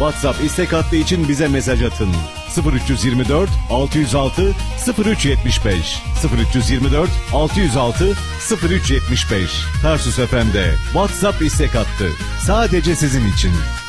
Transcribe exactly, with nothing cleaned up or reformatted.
WhatsApp istek hattı için bize mesaj atın. sıfır üç yirmi dört altı yüz altı sıfır üç yetmiş beş sıfır üç yirmi dört altı yüz altı sıfır üç yetmiş beş Tarsus F M'de WhatsApp istek hattı. Sadece sizin için.